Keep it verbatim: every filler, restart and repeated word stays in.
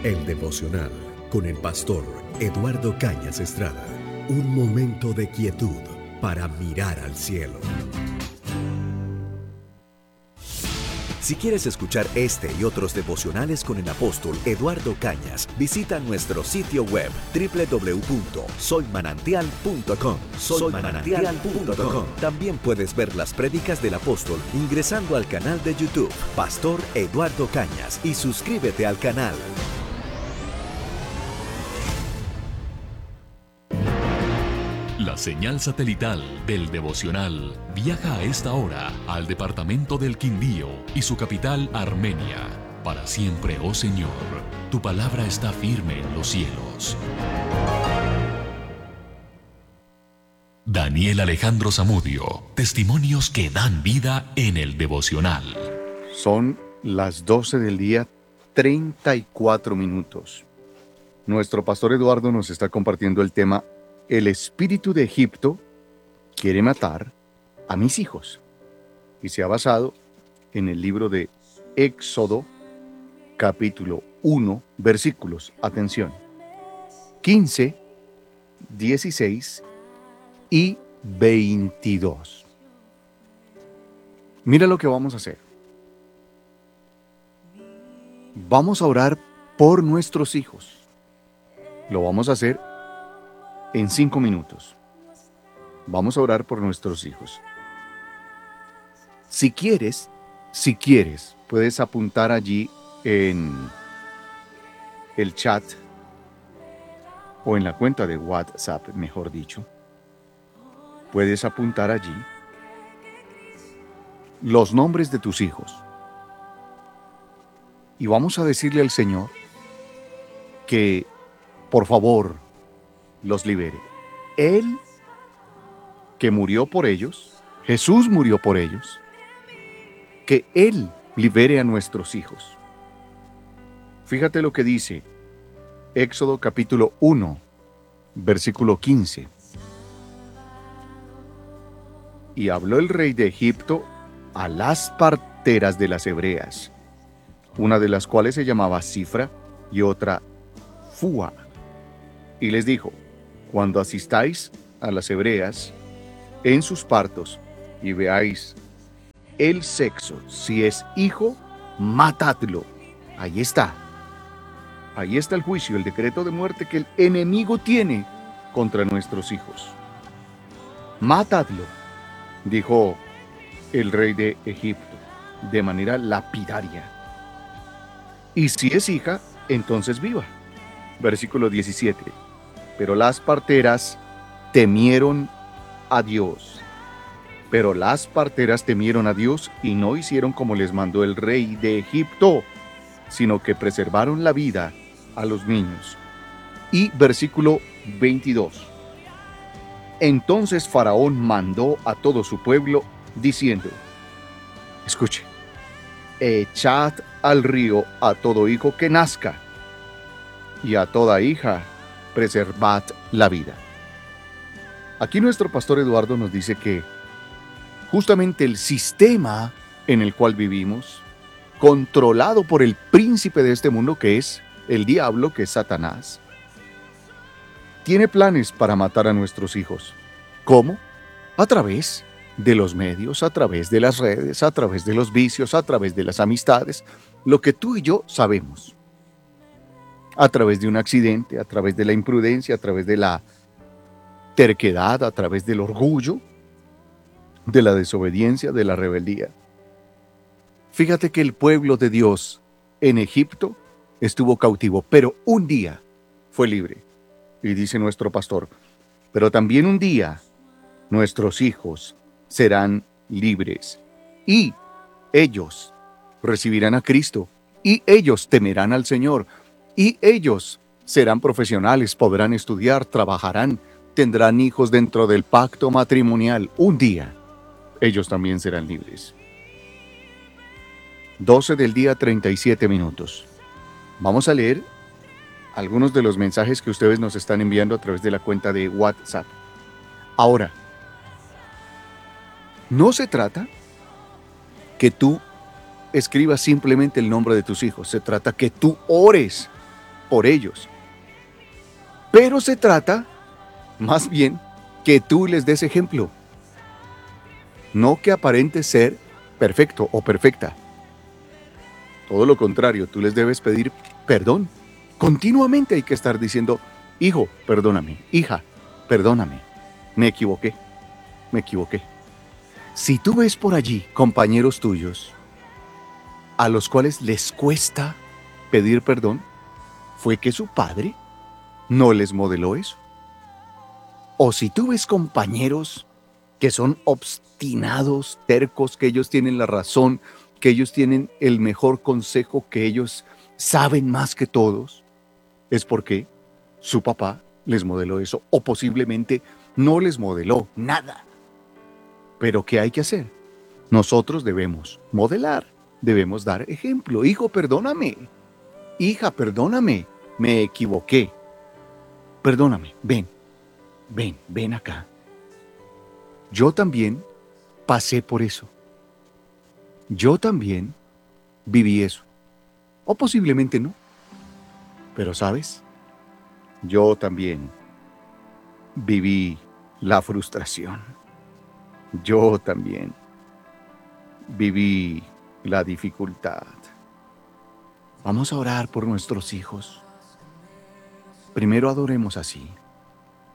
El devocional con el pastor Eduardo Cañas Estrada. Un momento de quietud para mirar al cielo. Si quieres escuchar este y otros devocionales con el apóstol Eduardo Cañas, visita nuestro sitio web doble u doble u doble u punto soy manantial punto com. soy manantial punto com. También puedes ver las prédicas del apóstol ingresando al canal de YouTube Pastor Eduardo Cañas y suscríbete al canal. La señal satelital del devocional viaja a esta hora al departamento del Quindío y su capital Armenia. Para siempre, oh Señor, tu palabra está firme en los cielos. Daniel Alejandro Zamudio, testimonios que dan vida en el devocional. Son las doce del día, treinta y cuatro minutos. Nuestro pastor Eduardo nos está compartiendo el tema El espíritu de Egipto quiere matar a mis hijos. Y se ha basado en el libro de Éxodo, capítulo uno, versículos, atención, quince, dieciséis y veintidós. Mira lo que vamos a hacer. Vamos a orar por nuestros hijos. Lo vamos a hacer en cinco minutos. Vamos a orar por nuestros hijos. Si quieres, si quieres, puedes apuntar allí en el chat o en la cuenta de WhatsApp, mejor dicho. Puedes apuntar allí los nombres de tus hijos. Y vamos a decirle al Señor que, por favor, los libere. Él, que murió por ellos, Jesús murió por ellos, que Él libere a nuestros hijos. Fíjate lo que dice Éxodo capítulo uno, versículo quince. Y habló el rey de Egipto a las parteras de las hebreas, una de las cuales se llamaba Cifra y otra Fúa, y les dijo: cuando asistáis a las hebreas en sus partos y veáis el sexo, si es hijo, matadlo. Ahí está. Ahí está el juicio, el decreto de muerte que el enemigo tiene contra nuestros hijos. Matadlo, dijo el rey de Egipto, de manera lapidaria. Y si es hija, entonces viva. Versículo diecisiete. Pero las parteras temieron a Dios. Pero las parteras temieron a Dios y no hicieron como les mandó el rey de Egipto, sino que preservaron la vida a los niños. Y versículo veintidós. Entonces Faraón mandó a todo su pueblo, diciendo, escuche, echad al río a todo hijo que nazca, y a toda hija preservad la vida. Aquí nuestro pastor Eduardo nos dice que justamente el sistema en el cual vivimos, controlado por el príncipe de este mundo, que es el diablo, que es Satanás, tiene planes para matar a nuestros hijos. ¿Cómo? A través de los medios, a través de las redes, a través de los vicios, a través de las amistades, lo que tú y yo sabemos. A través de un accidente, a través de la imprudencia, a través de la terquedad, a través del orgullo, de la desobediencia, de la rebeldía. Fíjate que el pueblo de Dios en Egipto estuvo cautivo, pero un día fue libre. Y dice nuestro pastor, pero también un día nuestros hijos serán libres. Y ellos recibirán a Cristo, y ellos temerán al Señor, y ellos serán profesionales, podrán estudiar, trabajarán, tendrán hijos dentro del pacto matrimonial. Un día, ellos también serán libres. doce del día, treinta y siete minutos. Vamos a leer algunos de los mensajes que ustedes nos están enviando a través de la cuenta de WhatsApp. Ahora, no se trata que tú escribas simplemente el nombre de tus hijos, se trata que tú ores por ellos. Pero se trata, más bien, que tú les des ejemplo. No que aparentes ser perfecto o perfecta. Todo lo contrario, tú les debes pedir perdón. Continuamente hay que estar diciendo, hijo, perdóname, hija, perdóname, me equivoqué, me equivoqué. Si tú ves por allí compañeros tuyos a los cuales les cuesta pedir perdón, fue que su padre no les modeló eso. O si tú ves compañeros que son obstinados, tercos, que ellos tienen la razón, que ellos tienen el mejor consejo, que ellos saben más que todos, es porque su papá les modeló eso, o posiblemente no les modeló nada. Pero ¿qué hay que hacer? Nosotros debemos modelar, debemos dar ejemplo. Hijo, perdóname. Hija, perdóname. Me equivoqué. Perdóname. Ven, ven, ven acá. Yo también pasé por eso. Yo también viví eso. O posiblemente no. Pero ¿sabes? Yo también viví la frustración. Yo también viví la dificultad. Vamos a orar por nuestros hijos. Primero adoremos así.